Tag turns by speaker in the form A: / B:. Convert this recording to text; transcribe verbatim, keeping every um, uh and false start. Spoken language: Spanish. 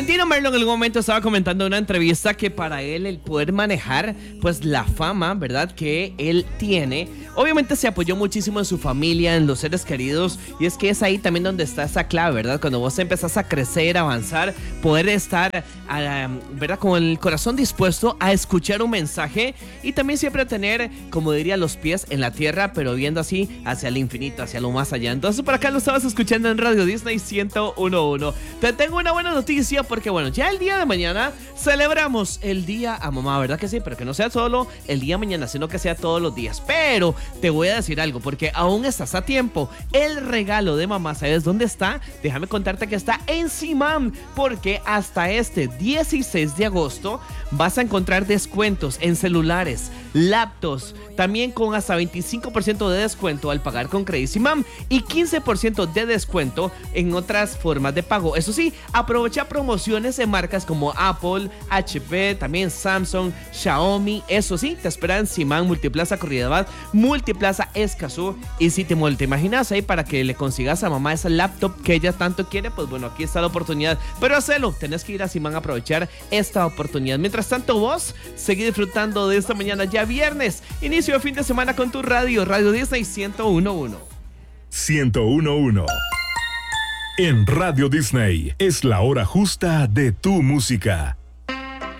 A: Valentino Merlo en algún momento estaba comentando en una entrevista que para él el poder manejar pues la fama, ¿verdad?, que él tiene, obviamente se apoyó muchísimo en su familia, en los seres queridos, y es que es ahí también donde está esa clave, ¿verdad? Cuando vos empezás a crecer, a avanzar, poder estar, a, ¿verdad?, con el corazón dispuesto a escuchar un mensaje y también siempre tener, como diría, los pies en la tierra, pero viendo así hacia el infinito, hacia lo más allá. Entonces por acá lo estabas escuchando en Radio Disney ciento uno punto uno. Te tengo una buena noticia porque bueno, ya el día de mañana celebramos el día a mamá, ¿verdad que sí? Pero que no sea solo el día de mañana, sino que sea todos los días. Pero te voy a decir algo, porque aún estás a tiempo. El regalo de mamá, ¿sabes dónde está? Déjame contarte que está en Simam, porque hasta este dieciséis de agosto vas a encontrar descuentos en celulares, laptops, también con hasta veinticinco por ciento de descuento al pagar con Credit Simam y quince por ciento de descuento en otras formas de pago. Eso sí, aprovecha promociones en marcas como Apple, H P, también Samsung, Xiaomi. Eso sí, te esperan Simam, Multiplaza Corriedad, Multiplaza Escazú y Citimol. ¿Te imaginas ahí para que le consigas a mamá esa laptop que ella tanto quiere? Pues bueno, aquí está la oportunidad. Pero hacelo, tenés que ir a Simam a aprovechar esta oportunidad. Mientras tanto, vos seguí disfrutando de esta mañana ya viernes, inicio de fin de semana con tu radio, Radio Disney ciento uno punto uno.
B: ciento uno punto uno. En Radio Disney es la hora justa de tu música.